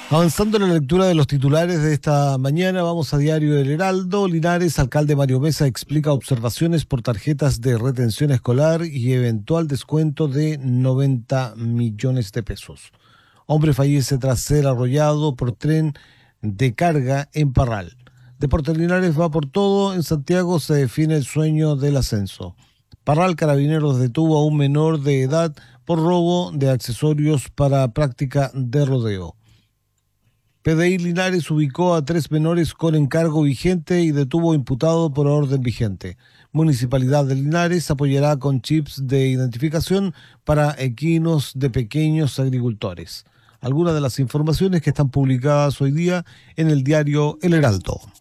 Avanzando en la lectura de los titulares de esta mañana, vamos a Diario El Heraldo. Linares, alcalde Mario Mesa explica observaciones por tarjetas de retención escolar y eventual descuento de 90 millones de pesos. Hombre fallece tras ser arrollado por tren de carga en Parral. Deportes Linares va por todo. En Santiago se define el sueño del ascenso. Parral, Carabineros detuvo a un menor de edad por robo de accesorios para práctica de rodeo. PDI Linares ubicó a 3 menores con encargo vigente y detuvo imputado por orden vigente. Municipalidad de Linares apoyará con chips de identificación para equinos de pequeños agricultores. Algunas de las informaciones que están publicadas hoy día en el diario El Heraldo.